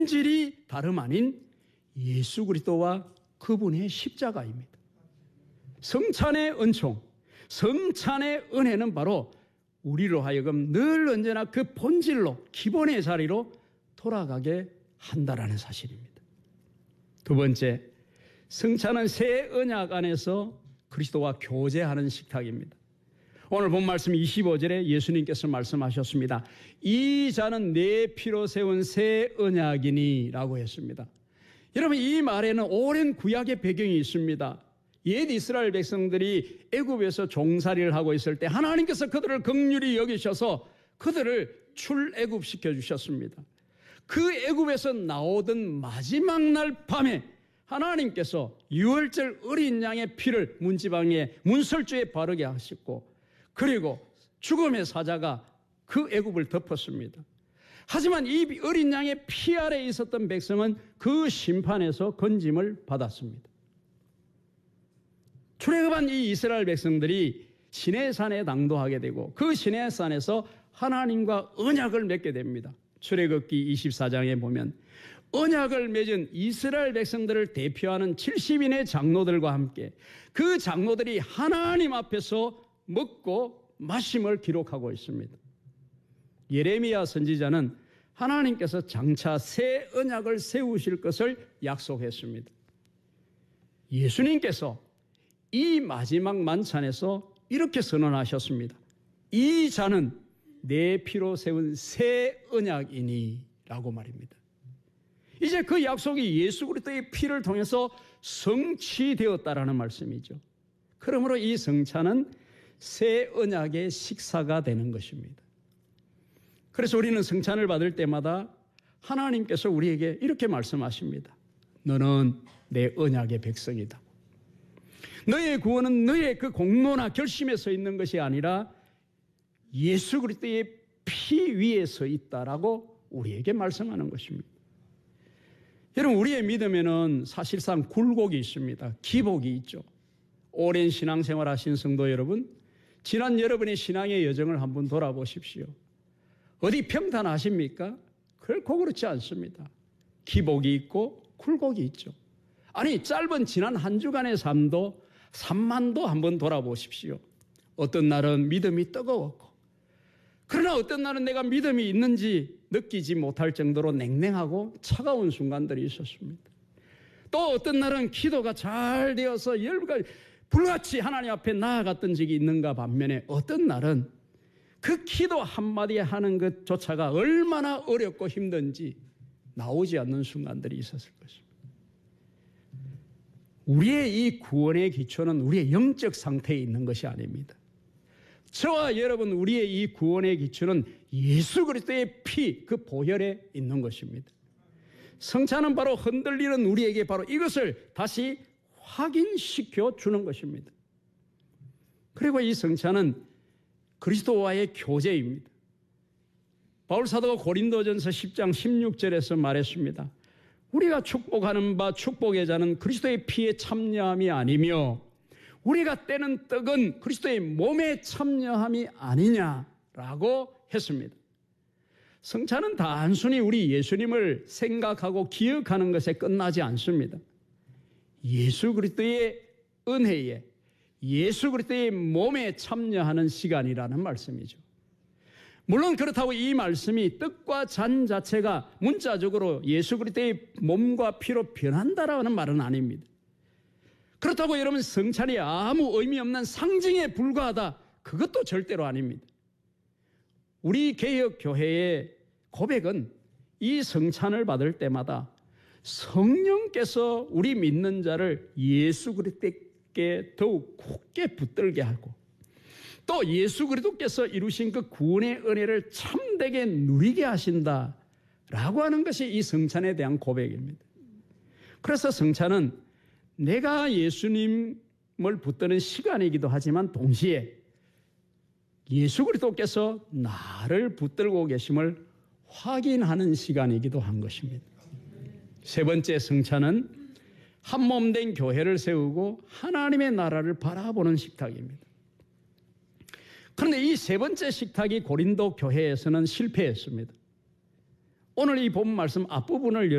본질이 다름 아닌 예수 그리스도와 그분의 십자가입니다. 성찬의 은총, 성찬의 은혜는 바로 우리로 하여금 늘 언제나 그 본질로, 기본의 자리로 돌아가게 한다라는 사실입니다. 두 번째, 성찬은 새 언약 안에서 그리스도와 교제하는 식탁입니다. 오늘 본 말씀 25절에 예수님께서 말씀하셨습니다. 이 잔은 내 피로 세운 새 언약이니 라고 했습니다. 여러분, 이 말에는 오랜 구약의 배경이 있습니다. 옛 이스라엘 백성들이 애굽에서 종살이를 하고 있을 때 하나님께서 그들을 긍휼히 여기셔서 그들을 출애굽시켜 주셨습니다. 그 애굽에서 나오던 마지막 날 밤에 하나님께서 유월절 어린 양의 피를 문지방에 문설주에 바르게 하셨고, 그리고 죽음의 사자가 그 애굽을 덮었습니다. 하지만 이 어린 양의 피 아래에 있었던 백성은 그 심판에서 건짐을 받았습니다. 출애굽한 이 이스라엘 백성들이 시내산에 당도하게 되고 그 시내산에서 하나님과 언약을 맺게 됩니다. 출애굽기 24장에 보면 언약을 맺은 이스라엘 백성들을 대표하는 70인의 장로들과 함께 그 장로들이 하나님 앞에서 먹고 마심을 기록하고 있습니다. 예레미야 선지자는 하나님께서 장차 새 언약을 세우실 것을 약속했습니다. 예수님께서 이 마지막 만찬에서 이렇게 선언하셨습니다. 이 잔은 내 피로 세운 새 언약이니 라고 말입니다. 이제 그 약속이 예수 그리스도의 피를 통해서 성취되었다라는 말씀이죠. 그러므로 이 성찬은 새 언약의 식사가 되는 것입니다. 그래서 우리는 성찬을 받을 때마다 하나님께서 우리에게 이렇게 말씀하십니다. 너는 내 언약의 백성이다. 너의 구원은 너의 그 공로나 결심에 서 있는 것이 아니라 예수 그리스도의 피 위에 서 있다라고 우리에게 말씀하는 것입니다. 여러분, 우리의 믿음에는 사실상 굴곡이 있습니다. 기복이 있죠. 오랜 신앙생활 하신 성도 여러분, 지난 여러분의 신앙의 여정을 한번 돌아보십시오. 어디 평탄하십니까? 결코 그렇지 않습니다. 기복이 있고 굴곡이 있죠. 아니, 짧은 지난 한 주간의 삶도 3만도 한번 돌아보십시오. 어떤 날은 믿음이 뜨거웠고, 그러나 어떤 날은 내가 믿음이 있는지 느끼지 못할 정도로 냉랭하고 차가운 순간들이 있었습니다. 또 어떤 날은 기도가 잘 되어서 불같이 하나님 앞에 나아갔던 적이 있는가 반면에 어떤 날은 그 기도 한마디 하는 것조차가 얼마나 어렵고 힘든지 나오지 않는 순간들이 있었을 것입니다. 우리의 이 구원의 기초는 우리의 영적 상태에 있는 것이 아닙니다. 저와 여러분, 우리의 이 구원의 기초는 예수 그리스도의 피, 그 보혈에 있는 것입니다. 성찬은 바로 흔들리는 우리에게 바로 이것을 다시 확인시켜 주는 것입니다. 그리고 이 성찬은 그리스도와의 교제입니다. 바울 사도가 고린도전서 10장 16절에서 말했습니다. 우리가 축복하는 바 축복의 자는 그리스도의 피에 참여함이 아니며 우리가 떼는 떡은 그리스도의 몸에 참여함이 아니냐라고 했습니다. 성찬은 단순히 우리 예수님을 생각하고 기억하는 것에 끝나지 않습니다. 예수 그리스도의 은혜에, 예수 그리스도의 몸에 참여하는 시간이라는 말씀이죠. 물론 그렇다고 이 말씀이 떡과 잔 자체가 문자적으로 예수 그리스도의 몸과 피로 변한다라는 말은 아닙니다. 그렇다고 여러분 성찬이 아무 의미 없는 상징에 불과하다, 그것도 절대로 아닙니다. 우리 개혁교회의 고백은 이 성찬을 받을 때마다 성령께서 우리 믿는 자를 예수 그리스도께 더욱 굳게 붙들게 하고 또 예수 그리스도께서 이루신 그 구원의 은혜를 참되게 누리게 하신다라고 하는 것이 이 성찬에 대한 고백입니다. 그래서 성찬은 내가 예수님을 붙드는 시간이기도 하지만 동시에 예수 그리스도께서 나를 붙들고 계심을 확인하는 시간이기도 한 것입니다. 세 번째 성찬은 한 몸 된 교회를 세우고 하나님의 나라를 바라보는 식탁입니다. 그런데 이 세 번째 식탁이 고린도 교회에서는 실패했습니다. 오늘 이 본 말씀 앞부분을